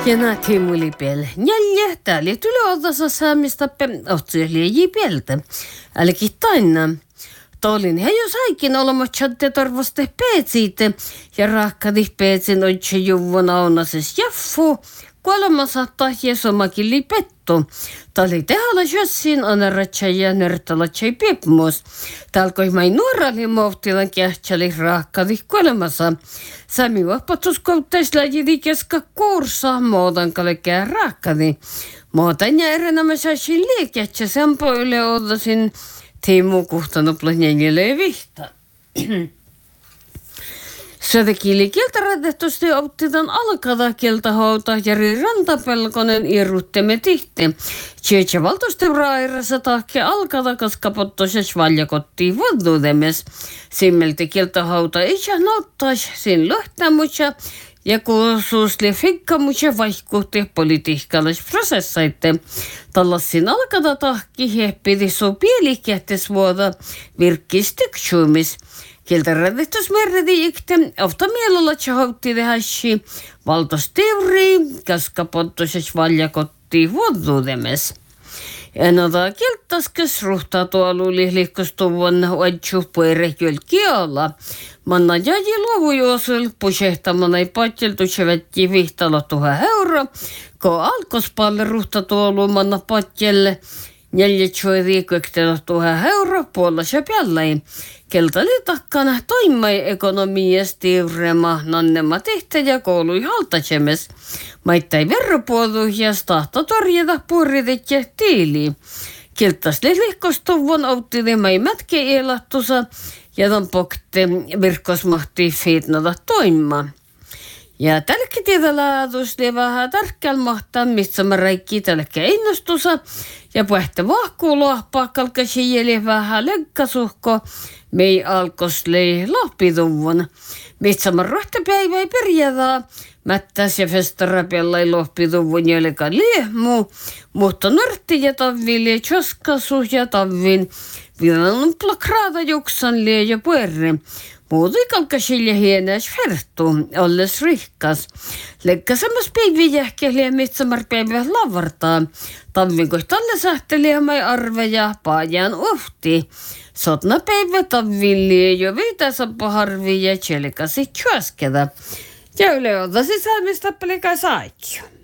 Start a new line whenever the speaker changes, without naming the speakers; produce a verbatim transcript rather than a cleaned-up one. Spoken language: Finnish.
Ja nähtiin muli piel. Jälje, täällä tuli odassa saamistappe otsieli jipieltä. Älläkin tainna. Tolin he jos aikin olemat chatte torvoste peetsiite ja rakkadi peetsin oitse juvon aunases jaffu. Kuolema saattaa jesomakin lipettu. Tali tehalla jössin anaratsa ja nörtalatsai piepmus. Talkoi mai nuorali muovtilan kähtsali rakkadi kuolemassa. Sami vapatuskoltais läjidi keska kursa muutankalle kää rakkadi. Muutan ja erenämäsäsi liikehtsä sampo yle odasin Tiimu kuhtanuplan jengelle vihta. Södekiili kieltärätettösti optitan alkada kieltähouta Jari Rantapelkonen irruttemme tihti. Tjeetsä valtuusteurairassa tahke alkada, koska pottoses valjakottiin vodduudemes. Simmelti kieltähouta isä nauttais sin lohtamucha ja kuusuusli fikkamucha vaihkuhti politiikkallis prosessaitte. Tallassin alkada tahki heppidi suu pielikähtes vuoda virkkistyksuumis. Kieltä räditysmerredi ikten, ofta mielellä tjahoutti tehäsi valtosteuri, koska pottoses valjakotti vuoduudemes. Ennalta kieltäskes ruhtaa tuoluli liikkustuvan oitsu puere jölkialla. Manna jäji luovujuosul pusehtamana ei patjeltu sevätti vihtalo tuha euro, ko alkospalle ruhtaa tuolu manna patjelle. Neljätsoi riikuektelo tuha euro puolella se pälläin. Keltali takkana toimai ekonomiasta tiurema nannema tehtäjä koului haltasemes. Maittai verropuolu ja tahto torjeta purritetje tiili. Keltasli lihkostuvun outtilemai mätke elattusa ja tampokte virkosmahti fiitnata toimma. Ja tälläkin tietä laatusli vähän tarkkaan mahtaa, mistä mä räikki tälläkin innostusa. Ja puhetta vahkuulua pakkalkasi jäljellä vähän lenkkasuhko. Mei alkosli lohpituvun. Mistä mä rohtapäivä ei perjätä. Mättäs ja festarapellai lohpituvun jälkeen liehmu. Mutta nörtti ja tavvili tjoskasu ja tavvin. Vilan plakraata juksan lie ja puerri. Muutui kalkasille hienäis fertu, olles rihkas. Lekkasemmas päivi jähkeliä mitsamarpäivä lavartaa. Tavvinko tälle sähteliä mai arveja paajan uhti. Sotna päivä tavvilli jo viitäsappa harvi ja tjelikasi tjösketä. Ja yle odasi saamista pelikai saikio.